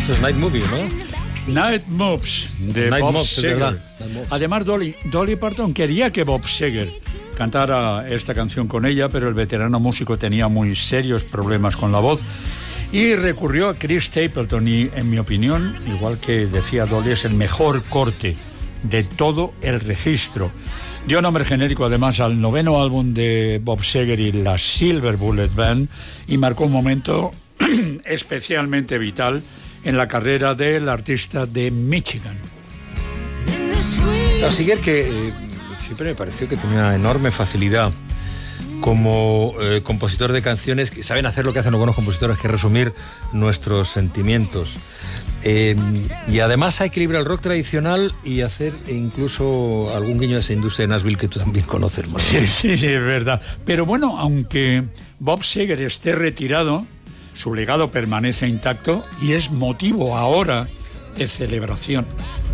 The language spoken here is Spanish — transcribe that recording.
Esto es Night Movie, ¿no? Night Moves, de Night Bob Moves, Seger. es verdad. Night Moves. Además, Dolly Parton quería que Bob Seger cantara esta canción con ella, pero el veterano músico tenía muy serios problemas con la voz y recurrió a Chris Stapleton y, en mi opinión, igual que decía Dolly, es el mejor corte de todo el registro. Dio nombre genérico además al 9º álbum de Bob Seger y la Silver Bullet Band y marcó un momento especialmente vital en la carrera del artista de Michigan. Seger, que siempre me pareció que tenía una enorme facilidad como compositor de canciones, que saben hacer lo que hacen los buenos compositores, que es resumir nuestros sentimientos. Y además a equilibrar el rock tradicional y hacer incluso algún guiño a esa industria de Nashville que tú también conoces, Manuel. Sí, es verdad. Pero bueno, aunque Bob Seger esté retirado, su legado permanece intacto y es motivo ahora de celebración.